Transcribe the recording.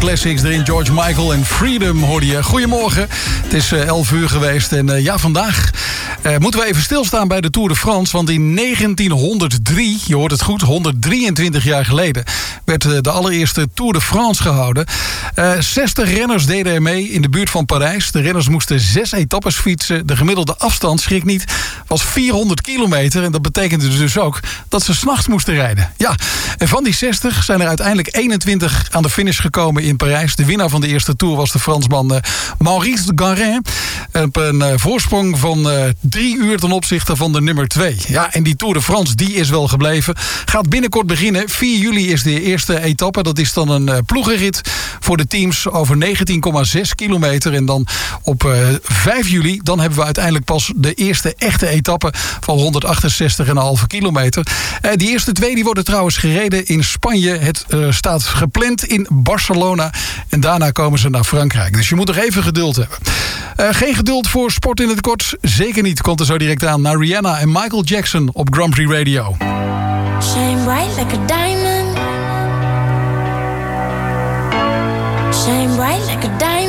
classics. Erin George Michael en Freedom hoorde je. Goedemorgen, het is 11 uur geweest. En vandaag moeten we even stilstaan bij de Tour de France. Want in 1903, je hoort het goed, 123 jaar geleden... werd de allereerste Tour de France gehouden. 60 renners deden er mee in de buurt van Parijs. De renners moesten 6 etappes fietsen. De gemiddelde afstand, schrik niet, was 400 kilometer. En dat betekende dus ook dat ze 's nachts moesten rijden. Ja, en van die 60 zijn er uiteindelijk 21 aan de finish gekomen in Parijs. De winnaar van de eerste Tour was de Fransman Maurice de Garin. Op een voorsprong van 3 uur ten opzichte van de nummer 2. Ja, en die Tour de France, die is wel gebleven. Gaat binnenkort beginnen. 4 juli is de eerste etappe. Dat is dan een ploegenrit voor de teams over 19,6 kilometer. En dan op 5 juli, dan hebben we uiteindelijk pas de eerste echte etappe van 168,5 kilometer. Die eerste 2 die worden trouwens gereden in Spanje. Het staat gepland in Barcelona. En daarna komen ze naar Frankrijk. Dus je moet nog even geduld hebben. Geen geduld voor sport in het kort. Zeker niet. Komt er zo direct aan naar Rihanna en Michael Jackson op Grand Prix Radio. Shine bright like a diamond.